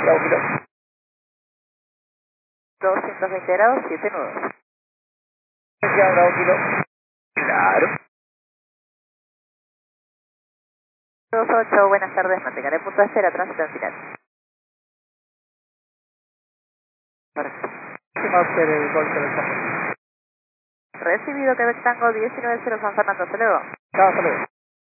Bravo Kilo. 220 grados, 7 nudos. Bravo Kilo. Claro. 28, buenas tardes, manteneré punto de espera, tránsito en final. Master el Golf del San Fernando. Recibido Quebec Tango 19-0 San Fernando, hasta luego. Chao, hasta luego.